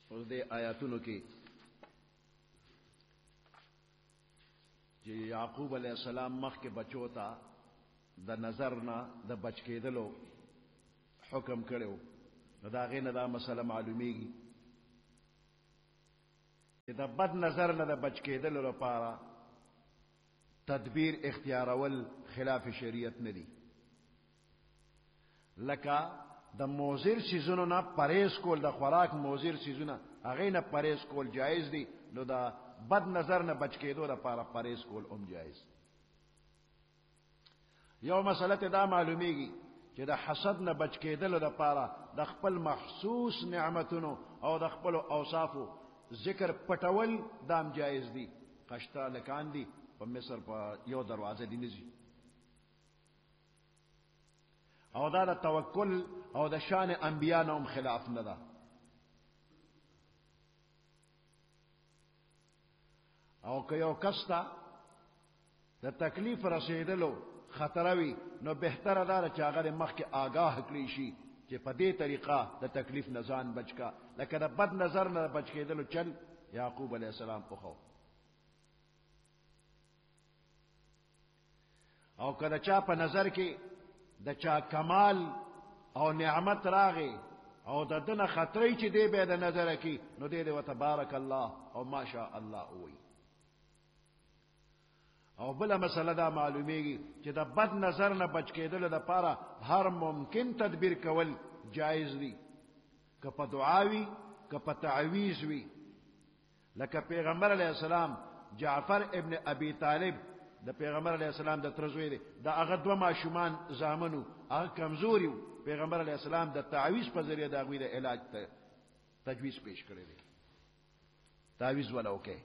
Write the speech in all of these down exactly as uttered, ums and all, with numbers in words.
اوس دې آیاتونو کې چې یعقوب علیہ السلام مخ کې بچو ته د نظر نه د بچ کېدلو حکم کړو نو دا غي نه دا مسله معلومیږي چې د بد نظر نه د بچ کېدلو لپاره تدبیر اختیارول خلاف شریعت نه دي لکه د موزر سیزونو نه پرهیز کول د خوراک موزر سیزونه هغه نه پرهیز کول جایز دي نو دا بد نظر نه بچ کېدو لپاره پرهیز کول هم جایز یو مسله ته دا معلومیږي چې د حسد نه بچ کېدلو لپاره د خپل محسوس نعمتونو او د خپل اوصافو ذکر پټول دام جایز دي قشتا لکان دي په مصر په یو دروازه دي نزي او دا د توکل او د شان انبیاء نوم خلاف نه ده او که یو کستا د تکلیف رسیدلو خطروي نو بهتره ده چې هغه مخکې آگاه کړی شي چې په دې طریقه د تکلیف نه ځان بچکا لکه د بد نظر نه بچ کېدلو چل یعقوب علیہ السلام په خو او کله چا په نظر کې د چا کمال او نعمت راغی او د دنه خطرې چې دی به د نظر کې نو دی دی وتبارک الله او ماشاء الله وي او بل مسله دا معلومیږي چې د بد نظر نه بچ کېدل لپاره هر ممکن تدبیر کول جایز دي که په دعاوي که په تعویذ وي لکه پیغمبر علیه السلام جعفر ابن ابي طالب د پیغمبر علیه السلام د ترزوی دی دا هغه دوه ماشومان زامنو هغه کمزوري پیغمبر علیه السلام د تعویذ په ذریعہ د غوی د علاج ته تجویز پیش کړی دی تعویذ ولا اوکے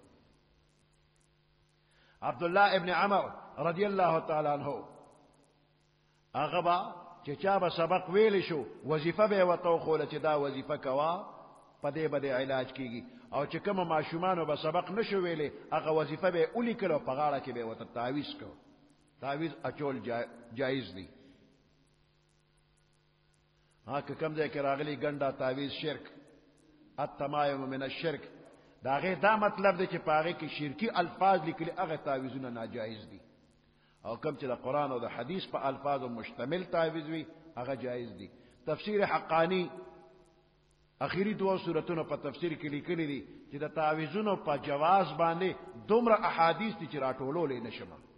عبد الله ابن عمر رضی الله تعالی عنہ هغه با چې چا به سبق ویل شو وظیفه به وته خو چې دا وظیفه کوا پدې بده علاج کیږي او چې کوم ماشومانو به سبق نشو ویلې هغه وظیفه به اولی کړو په غاړه کې به وته تعویذ کو تعویذ اچول جایز دي ها کوم ځای کې راغلي ګنده تعویذ شرک التمایم من الشرک دا غي دا مطلب دی چې پاره کې شرکی الفاظ لیکلي هغه تعویذونه ناجایز دي او کوم چې د قران او د حدیث په الفاظو مشتمل تعویذ وي هغه جایز دي تفسیر حقانی اخیری دوه سورتونو په تفسیر کې لیکلي دي چې د تعویذونو په جواز باندې دومره احادیث دي چې راټولول نشم